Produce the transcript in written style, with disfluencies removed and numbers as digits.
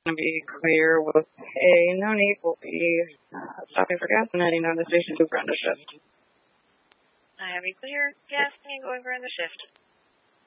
going to be clear with a no need. We'll be stopping for gas and heading down to Station 2 for end of shift. I have you clear. Gas and going for end of shift.